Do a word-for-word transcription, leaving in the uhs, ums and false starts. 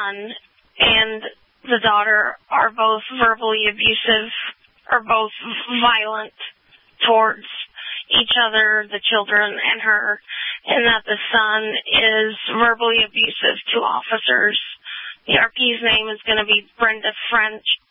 son and the daughter are both verbally abusive, or both violent towards each other, the children and her, and that the son is verbally abusive to officers. The R P's name is going to be Brenda French,